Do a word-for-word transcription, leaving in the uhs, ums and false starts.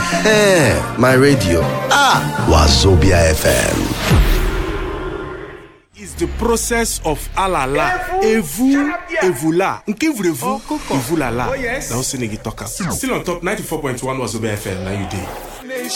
Eh, my radio. Ah, Wazobia F M. It's the process of alala. Evu, evula. Nkivrevu, evulala. Oh yes. Now Senegi talk. Still on top ninety-four point one Wazobia F M. Now you did.